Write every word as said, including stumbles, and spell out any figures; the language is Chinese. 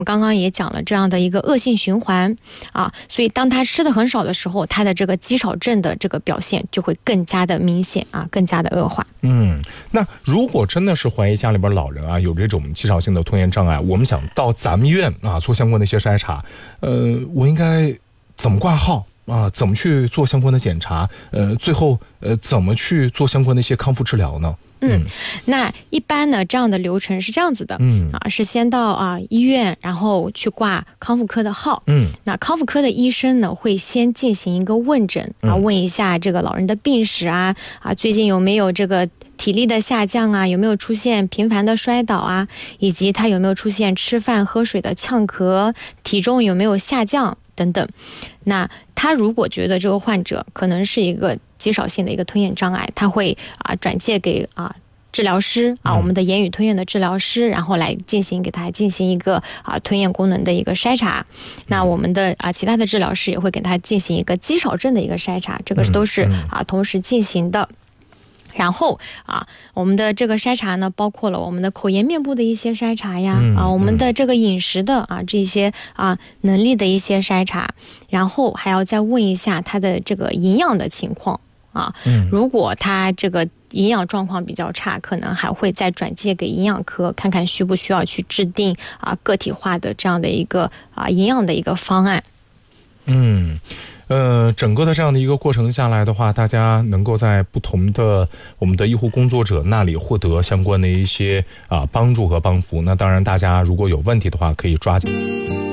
刚刚也讲了这样的一个恶性循环啊，所以当他吃的很少的时候，他的这个肌少症的这个表现就会更加的明显啊，更加的恶化。 嗯，那如果真的是怀疑家里边老人啊有这种肌少性的吞咽障碍，我们想到咱们医院啊做相关的一些筛查，呃，我应该怎么挂号啊？怎么去做相关的检查？呃，最后呃怎么去做相关的一些康复治疗呢？ 嗯，那一般呢，这样的流程是这样子的，嗯啊，是先到啊医院，然后去挂康复科的号，嗯，那康复科的医生呢会先进行一个问诊啊，问一下这个老人的病史啊，啊最近有没有这个体力的下降啊，有没有出现频繁的摔倒啊，以及他有没有出现吃饭喝水的呛咳，体重有没有下降等等。那他如果觉得这个患者可能是一个肌少性的一个吞咽障碍，他会啊转介给啊治疗师啊，我们的言语吞咽的治疗师，然后来进行给他进行一个啊吞咽功能的一个筛查。那我们的啊其他的治疗师也会给他进行一个肌少症的一个筛查，这个都是啊同时进行的。然后啊，我们的这个筛查呢，包括了我们的口言面部的一些筛查呀，嗯、啊，我们的这个饮食的啊这些啊能力的一些筛查，然后还要再问一下他的这个营养的情况啊。嗯、如果他这个营养状况比较差，可能还会再转介给营养科，看看需不需要去制定啊个体化的这样的一个啊营养的一个方案。 嗯。呃，整个的这样的一个过程下来的话，大家能够在不同的我们的医护工作者那里获得相关的一些啊帮助和帮扶。那当然，大家如果有问题的话，可以抓紧。